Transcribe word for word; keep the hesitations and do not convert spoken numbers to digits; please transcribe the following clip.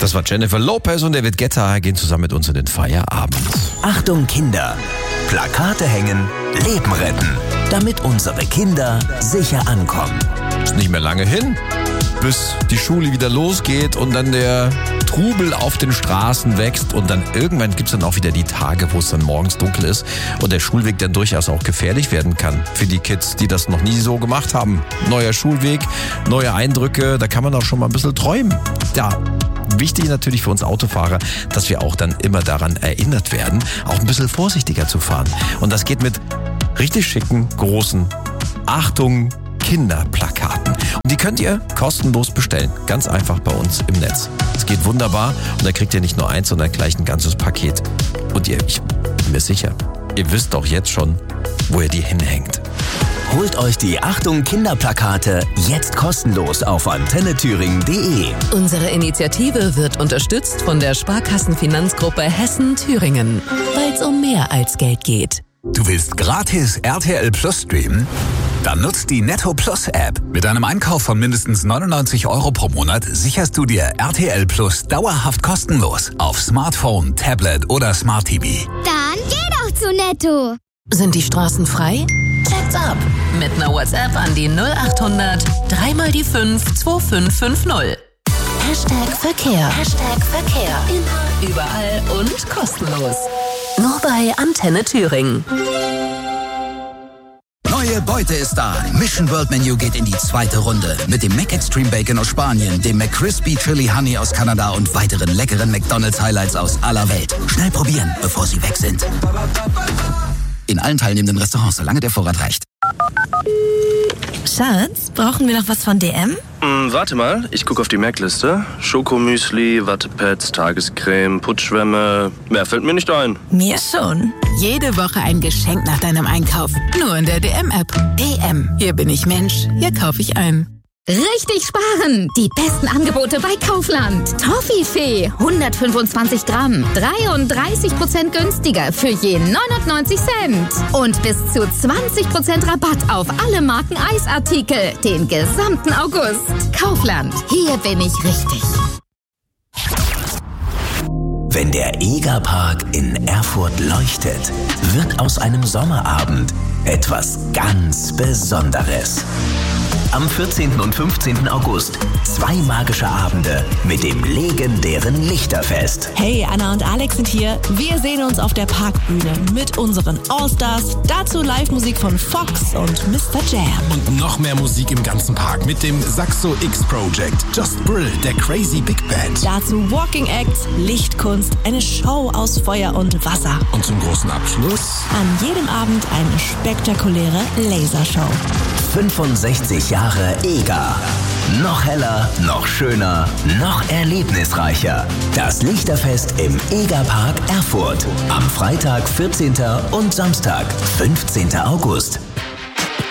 Das war Jennifer Lopez und David Guetta gehen zusammen mit uns in den Feierabend. Achtung Kinder, Plakate hängen, Leben retten, damit unsere Kinder sicher ankommen. Ist nicht mehr lange hin, bis die Schule wieder losgeht und dann der Trubel auf den Straßen wächst und dann irgendwann gibt es dann auch wieder die Tage, wo es dann morgens dunkel ist und der Schulweg dann durchaus auch gefährlich werden kann für die Kids, die das noch nie so gemacht haben. Neuer Schulweg, neue Eindrücke, da kann man auch schon mal ein bisschen träumen. Ja, wichtig natürlich für uns Autofahrer, dass wir auch dann immer daran erinnert werden, auch ein bisschen vorsichtiger zu fahren. Und das geht mit richtig schicken, großen Achtung Kinderplakaten. Und die könnt ihr kostenlos bestellen. Ganz einfach bei uns im Netz. Es geht wunderbar und da kriegt ihr nicht nur eins, sondern gleich ein ganzes Paket. Und ihr, ich bin mir sicher, ihr wisst doch jetzt schon, wo ihr die hinhängt. Holt euch die Achtung Kinderplakate jetzt kostenlos auf antenne thüringen punkt de. Unsere Initiative wird unterstützt von der Sparkassenfinanzgruppe Hessen-Thüringen, weil es um mehr als Geld geht. Du willst gratis R T L Plus streamen? Dann nutzt die Netto Plus App. Mit einem Einkauf von mindestens neunundneunzig Euro pro Monat sicherst du dir R T L Plus dauerhaft kostenlos auf Smartphone, Tablet oder Smart T V. Dann geh doch zu Netto. Sind die Straßen frei? Check's ab. Mit einer WhatsApp an die null acht hundert drei mal die fünf zwei fünf fünf null. Hashtag Verkehr. Hashtag Verkehr. Immer, überall und kostenlos. Nur bei Antenne Thüringen. Neue Beute ist da. Mission World Menu geht in die zweite Runde. Mit dem Mac Extreme Bacon aus Spanien, dem McCrispy Chili Honey aus Kanada und weiteren leckeren McDonald's Highlights aus aller Welt. Schnell probieren, bevor sie weg sind. In allen teilnehmenden Restaurants, solange der Vorrat reicht. Schatz, brauchen wir noch was von D M? Hm, warte mal, ich gucke auf die Merkliste. Schokomüsli, Wattepads, Tagescreme, Putzschwämme. Mehr fällt mir nicht ein. Mir schon. Jede Woche ein Geschenk nach deinem Einkauf. Nur in der D M-App. D M. Hier bin ich Mensch. Hier kaufe ich ein. Richtig sparen! Die besten Angebote bei Kaufland. Toffifee, hundertfünfundzwanzig Gramm, dreiunddreißig Prozent günstiger für je neunundneunzig Cent. Und bis zu zwanzig Prozent Rabatt auf alle Marken Eisartikel, den gesamten August. Kaufland, hier bin ich richtig. Wenn der Egerpark in Erfurt leuchtet, wird aus einem Sommerabend etwas ganz Besonderes. Am vierzehnten und fünfzehnten August zwei magische Abende mit dem legendären Lichterfest. Hey, Anna und Alex sind hier. Wir sehen uns auf der Parkbühne mit unseren Allstars. Dazu Live-Musik von Fox und Mister Jam. Und noch mehr Musik im ganzen Park mit dem Saxo X Project, Just Brill, der Crazy Big Band. Dazu Walking Acts, Lichtkunst, eine Show aus Feuer und Wasser. Und zum großen Abschluss an jedem Abend eine spektakuläre Lasershow. fünfundsechzig Jahre Eger. Noch heller, noch schöner, noch erlebnisreicher. Das Lichterfest im Egerpark Erfurt. Am Freitag, vierzehnten und Samstag, fünfzehnten August.